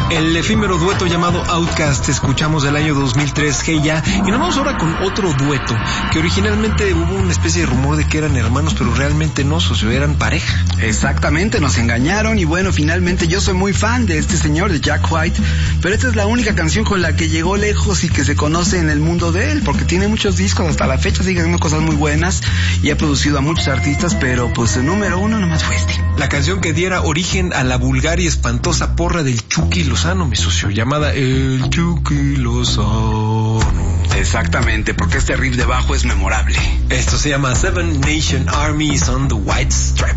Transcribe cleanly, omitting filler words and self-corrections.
El efímero dueto llamado Outcast escuchamos del año 2003, Hey Ya, y nos vamos ahora con otro dueto, que originalmente hubo una especie de rumor de que eran hermanos, pero realmente no, socio, eran pareja. Exactamente, nos engañaron y bueno, finalmente yo soy muy fan de este señor, de Jack White, pero esta es la única canción con la que llegó lejos y que se conoce en el mundo de él, porque tiene muchos discos, hasta la fecha sigue haciendo cosas muy buenas y ha producido a muchos artistas, pero pues el número uno nomás fue este. La canción que diera origen a la vulgar y espantosa porra del Chucky Lozano, mi socio, llamada El Chucky Lozano. Exactamente, porque este riff de bajo es memorable. Esto se llama Seven Nation Armies on the White Stripes.